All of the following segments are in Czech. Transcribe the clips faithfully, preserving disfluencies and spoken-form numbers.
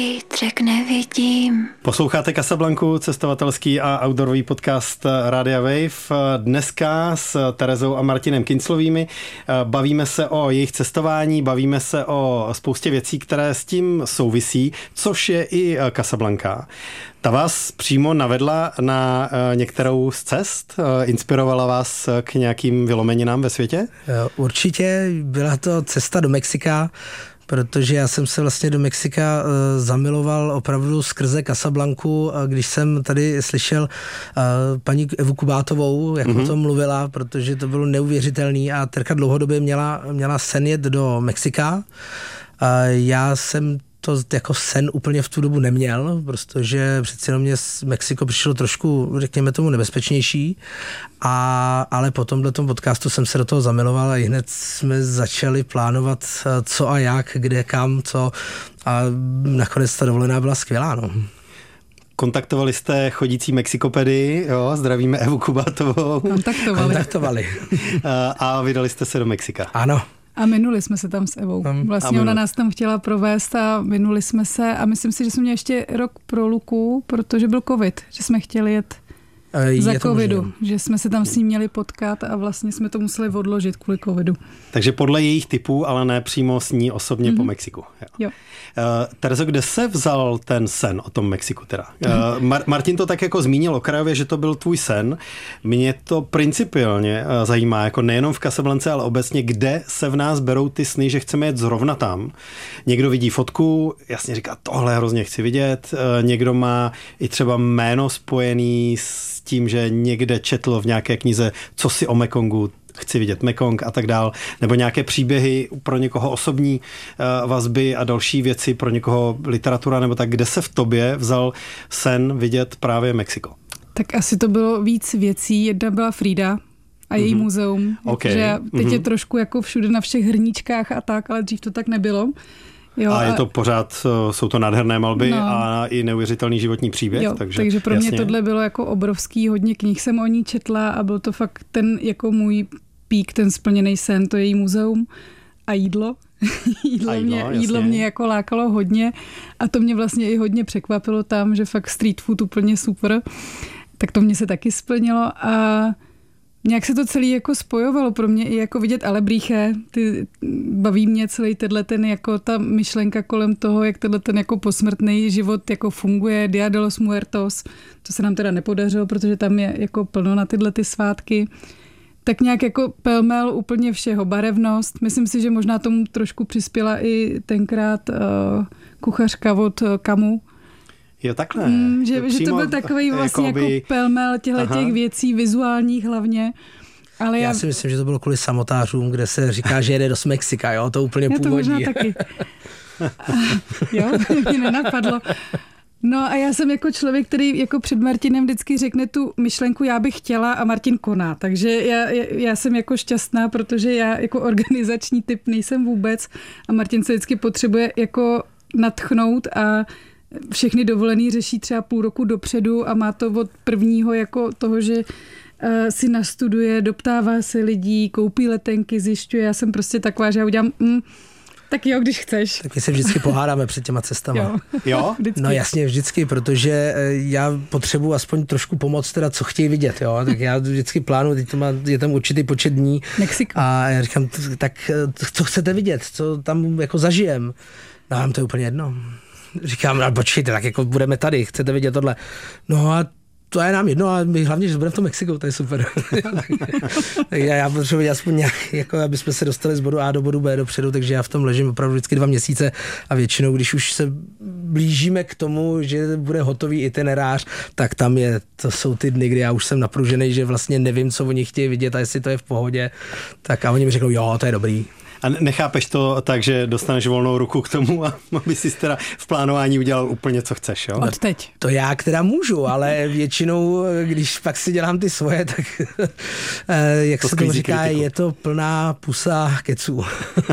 Zítřek nevidím. Posloucháte Casablancu, cestovatelský a outdoorový podcast Rádia Wave. Dneska s Terezou a Martinem Kinclovými bavíme se o jejich cestování, bavíme se o spoustě věcí, které s tím souvisí, což je i Casablanca. Ta vás přímo navedla na některou z cest? Inspirovala vás k nějakým vylomeninám ve světě? Určitě byla to cesta do Mexika, protože já jsem se vlastně do Mexika uh, zamiloval opravdu skrze Casablancu, když jsem tady slyšel uh, paní Evu Kubátovou, jak mm-hmm. o tom mluvila, protože to bylo neuvěřitelný a Terka dlouhodobě měla, měla sen jet do Mexika. Uh, já jsem to jako sen úplně v tu dobu neměl, protože přeci jenom mě z Mexiko přišlo trošku, řekněme tomu, nebezpečnější, a, ale po tomhletom podcastu jsem se do toho zamiloval a hned jsme začali plánovat co a jak, kde, kam, co, a nakonec ta dovolená byla skvělá, no. Kontaktovali jste chodící Mexikopedii, jo, zdravíme Evu Kubátovou. Kontaktovali. Kontaktovali. A vydali jste se do Mexika. Ano. A minuli jsme se tam s Evou. Vlastně ona nás tam chtěla provést a minuli jsme se a myslím si, že jsme měli ještě rok pro Luku, protože byl covid, že jsme chtěli jet je za covidu, možná. Že jsme se tam s ní měli potkat a vlastně jsme to museli odložit kvůli covidu. Takže podle jejich typů, ale ne přímo s ní osobně mm-hmm. po Mexiku. Jo. Jo. Uh, Terezo, kde se vzal ten sen o tom Mexiku teda? Uh, Mar- Martin to tak jako zmínil okrajově, že to byl tvůj sen. Mě to principiálně uh, zajímá, jako nejenom v Casablance, ale obecně, kde se v nás berou ty sny, že chceme jet zrovna tam. Někdo vidí fotku, jasně říká, tohle hrozně chci vidět. Uh, někdo má i třeba jméno spojený s tím, že někde četl v nějaké knize, co si o Mekongu, chci vidět Mekong a tak dál, nebo nějaké příběhy, pro někoho osobní uh, vazby a další věci, pro někoho literatura, nebo tak, kde se v tobě vzal sen vidět právě Mexiko? Tak asi to bylo víc věcí. Jedna byla Frida a její mm-hmm. muzeum, okay. že teď mm-hmm. je trošku jako všude na všech hrníčkách a tak, ale dřív to tak nebylo. Jo, a je to pořád, jsou to nádherné malby no. a i neuvěřitelný životní příběh. Jo, takže, takže pro jasně. mě tohle bylo jako obrovský, hodně knih jsem o ní četla a byl to fakt ten jako můj pík, ten splněný sen, to její muzeum a jídlo. jídlo, a jídlo, mě, jídlo mě jako lákalo hodně a to mě vlastně i hodně překvapilo tam, že fakt street food úplně super. Tak to mě se taky splnilo a nějak se to celý jako spojovalo pro mě i jako vidět Alebrije, ty baví mě celý tenhle ten jako ta myšlenka kolem toho, jak tenhle ten jako posmrtný život jako funguje, Dia de los Muertos, to se nám teda nepodařilo, protože tam je jako plno na tyhle ty svátky. Tak nějak jako pelmel úplně všeho, barevnost. Myslím si, že možná tomu trošku přispěla i tenkrát uh, kuchařka od Kamu. Jo, takhle. Mm, že, že to byl takový vlastně jako, by... jako pelmel těchto těch věcí, vizuálních hlavně. Ale já... já si myslím, že to bylo kvůli samotářům, kde se říká, že jede do Mexika, jo, to úplně já původní. To možná taky. Jo, mě nenapadlo. No a já jsem jako člověk, který jako před Martinem vždycky řekne tu myšlenku, já bych chtěla a Martin koná. Takže já, já jsem jako šťastná, protože já jako organizační typ nejsem vůbec a Martin se vždycky potřebuje jako nadchnout a všechny dovolený řeší třeba půl roku dopředu a má to od prvního jako toho, že uh, si nastuduje, doptává se lidí, koupí letenky, zjišťuje. Já jsem prostě taková, že já udělám... Mm, tak jo, když chceš. Tak my se vždycky pohádáme před těma cestama. Jo. Jo? No jasně, vždycky, protože já potřebuji aspoň trošku pomoct, teda co chtějí vidět, jo. Tak já vždycky plánuji, teď to má, je tam určitý počet dní. Mexiko. A já říkám, tak co chcete vidět, co tam jako zažijem. No nám to je úplně jedno. Říkám, no počkejte, tak jako budeme tady, chcete vidět tohle. No a to je nám jedno a my hlavně, že budeme v tom Mexiku, to je super. Tak já, já potřebuji aspoň nějak, jako aby jsme se dostali z bodu A do bodu B dopředu, takže já v tom ležím opravdu vždycky dva měsíce a většinou, když už se blížíme k tomu, že bude hotový itinerář, tak tam je, to jsou ty dny, kdy já už jsem napružený, že vlastně nevím, co oni chtějí vidět a jestli to je v pohodě, tak a oni mi řeknou, jo, to je dobrý. A nechápeš to tak, že dostaneš volnou ruku k tomu, aby si teda v plánování udělal úplně, co chceš, jo? Od teď. To já která můžu, ale většinou, když pak si dělám ty svoje, tak jak to se tomu říká, kritiku. Je to plná pusa keců.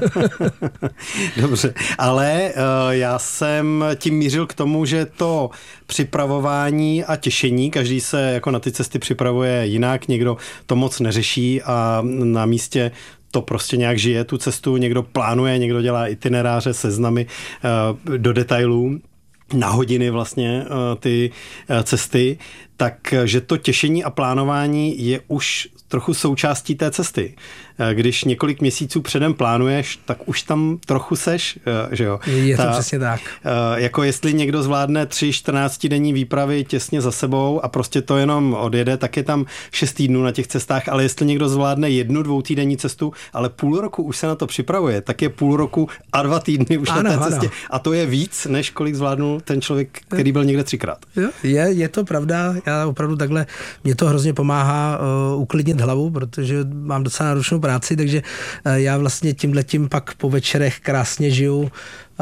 Dobře, ale uh, já jsem tím mířil k tomu, že to připravování a těšení, každý se jako na ty cesty připravuje jinak, někdo to moc neřeší a na místě to prostě nějak žije tu cestu, někdo plánuje, někdo dělá itineráře, seznamy uh, do detailů. na hodiny vlastně ty cesty, takže to těšení a plánování je už trochu součástí té cesty. Když několik měsíců předem plánuješ, tak už tam trochu seš, že jo. Je to Ta, přesně tak. Jako jestli někdo zvládne tři čtrnáctidenní výpravy těsně za sebou a prostě to jenom odjede, tak je tam šest týdnů na těch cestách, ale jestli někdo zvládne jednu dvoutýdenní cestu, ale půl roku už se na to připravuje, tak je půl roku a dva týdny už ano, na té ano. cestě. A to je víc, než kolik zvládnul ten člověk, který byl někde třikrát. Jo, je, je to pravda. Já opravdu takhle, mě to hrozně pomáhá uh, uklidnit hlavu, protože mám docela náročnou práci, takže uh, já vlastně tímhletím pak po večerech krásně žiju uh,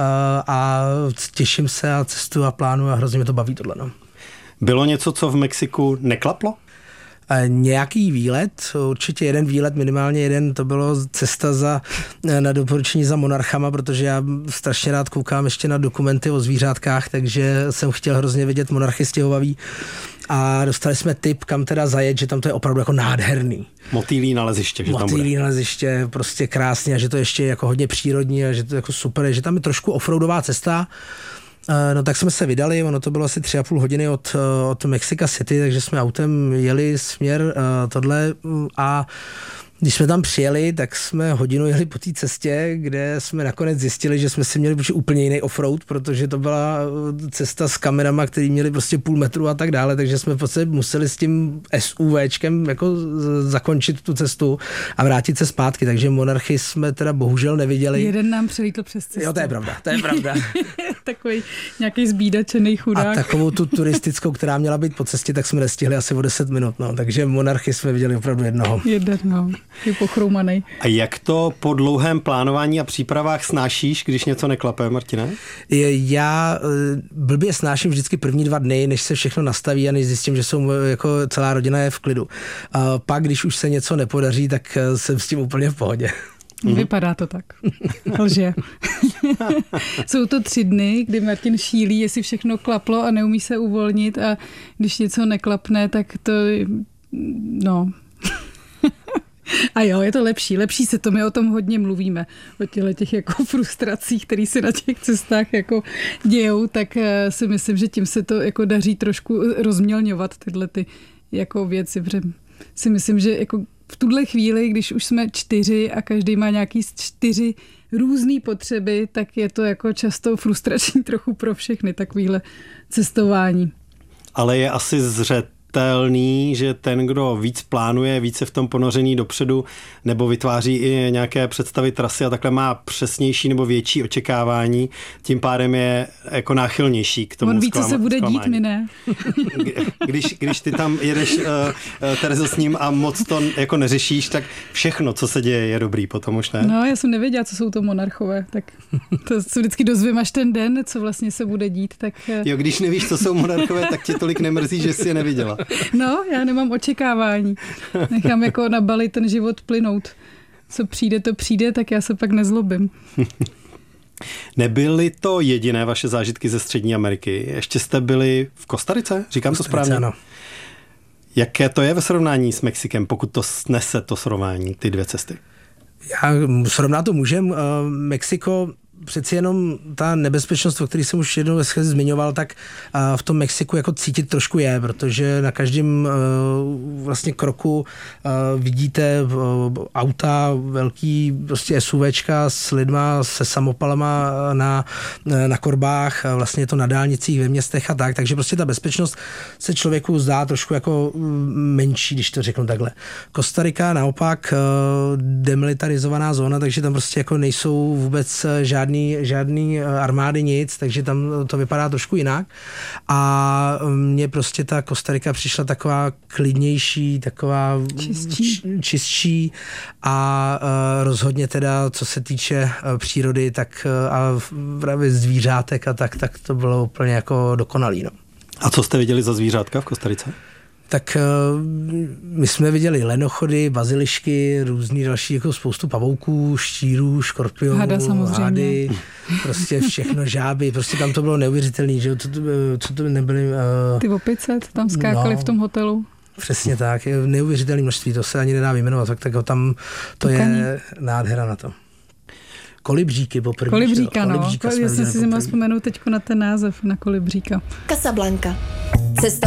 a těším se a cestuju a plánuju a hrozně mě to baví tohle. No. Bylo něco, co v Mexiku neklaplo? Nějaký výlet, určitě jeden výlet, minimálně jeden, to bylo cesta za, na doporučení za monarchama, protože já strašně rád koukám ještě na dokumenty o zvířátkách, takže jsem chtěl hrozně vidět monarchy stěhovaví a dostali jsme tip, kam teda zajet, že tam to je opravdu jako nádherný. Motýlí naleziště, že tam bude. Motýlí naleziště, prostě krásně a že to ještě jako hodně přírodní a že to jako super, že tam je trošku offroadová cesta. No tak jsme se vydali, ono to bylo asi tři a půl hodiny od, od Mexico City, takže jsme autem jeli směr uh, tohle a když jsme tam přijeli, tak jsme hodinu jeli po té cestě, kde jsme nakonec zjistili, že jsme si měli úplně jiný offroad, protože to byla cesta s kamerama, který měli prostě půl metru a tak dále, takže jsme prostě museli s tím SUVčkem jako zakončit tu cestu a vrátit se zpátky, takže monarchy jsme teda bohužel neviděli. Jeden nám přelítl přes cestu. Jo, to je pravda, to je pravda. Takový nějaký zbídačený chudák. A takovou tu turistickou, která měla být po cestě, tak jsme nestihli asi o deset minut, no, takže monarchy jsme viděli opravdu jednoho. Jeden, no. Je pochroumanej. A jak to po dlouhém plánování a přípravách snášíš, když něco neklape, Martine? Já blbě snáším vždycky první dva dny, než se všechno nastaví a než zjistím, že jsou jako celá rodina je v klidu. A pak, když už se něco nepodaří, tak jsem s tím úplně v pohodě. Vypadá to tak. Lže. Jsou to tři dny, kdy Martin šílí, jestli všechno klaplo a neumí se uvolnit a když něco neklapne, tak to no... A jo, je to lepší, lepší se to, my o tom hodně mluvíme, o těchto těch jako frustracích, které se na těch cestách jako dějou, tak si myslím, že tím se to jako daří trošku rozmělňovat tyhle ty jako věci, protože si myslím, že jako v tuhle chvíli, když už jsme čtyři a každý má nějaký čtyři různé potřeby, tak je to jako často frustrační trochu pro všechny takovýhle cestování. Ale je asi zřet že ten, kdo víc plánuje, více v tom ponoření dopředu, nebo vytváří i nějaké představy trasy a takhle má přesnější nebo větší očekávání, tím pádem je jako náchylnější k tomu On ví, co se bude dít, my ne. Když, když ty tam jedeš, uh, uh, Terezo, s ním a moc to jako neřešíš, tak všechno, co se děje, je dobrý potom už, ne? No, já jsem nevěděla, co jsou to monarchové, tak to se vždycky dozvím až ten den, co vlastně se bude dít. Tak... Jo, když nevíš, co jsou monarchové, tak tě tolik nemrzí, že jsi je neviděla. No, já nemám očekávání. Nechám jako na Bali ten život plynout. Co přijde, to přijde, tak já se pak nezlobím. Nebyly to jediné vaše zážitky ze Střední Ameriky. Ještě jste byli v Kostarice? Říkám Kostarice, to správně? Ano. Jaké to je ve srovnání s Mexikem, pokud to snese to srovnání, ty dvě cesty? Já srovnat to můžem. Uh, Mexiko, přeci jenom ta nebezpečnost, o které jsem už jednou zmiňoval, tak v tom Mexiku jako cítit trošku je, protože na každém vlastně kroku vidíte auta, velký prostě SUVčka s lidma, se samopalama na, na korbách, vlastně je to na dálnicích, ve městech a tak, takže prostě ta bezpečnost se člověku zdá trošku jako menší, když to řeknu takhle. Kostarika naopak demilitarizovaná zóna, takže tam prostě jako nejsou vůbec žádný Žádný, žádný armády, nic, takže tam to vypadá trošku jinak. A mně prostě ta Kostarika přišla taková klidnější, taková čistší, čistší a rozhodně teda, co se týče přírody, tak a právě zvířátek a tak, tak to bylo úplně jako dokonalý. No. A co jste viděli za zvířátka v Kostarice? Tak my jsme viděli lenochody, bazilišky, různý další, jako spoustu pavouků, štírů, škorpionů, hada samozřejmě. Hady, prostě všechno, žáby, prostě tam to bylo neuvěřitelný, že co to, co to nebyly... Uh, Ty opice tam skákaly no, v tom hotelu. Přesně tak, je neuvěřitelné množství, to se ani nedá vyjmenovat, tak, tak tam to Tukaní. Je nádhera na to. Kolibříky poprvé. Kolibříka, no. Kolibříka Já jsem si zima vzpomenout teď na ten název, na Kolibříka. Casablanca. Cesta